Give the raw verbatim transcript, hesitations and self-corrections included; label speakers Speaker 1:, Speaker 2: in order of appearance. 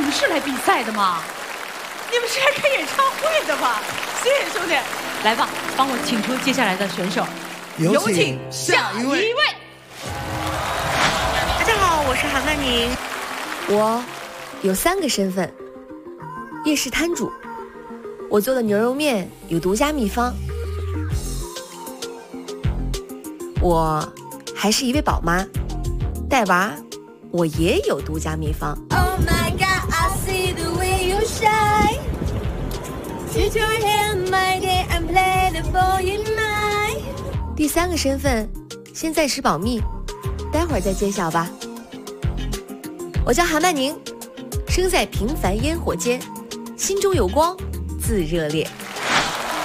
Speaker 1: 们是来比赛的吗？你们是来开演唱会的吧？谢谢兄弟，来吧，帮我请出接下来的选手，
Speaker 2: 有请下一位。
Speaker 3: 大家好，我是韩曼宁。
Speaker 4: 我有三个身份：夜市摊主，我做的牛肉面有独家秘方；我还是一位宝妈，带娃我也有独家秘方。Oh my God, I see the way you shine. Take your hand, my dear, and play the ball in mine. 第三个身份先暂时保密，待会儿再揭晓吧。我叫韩曼宁，生在平凡烟火间，心中有光自热烈。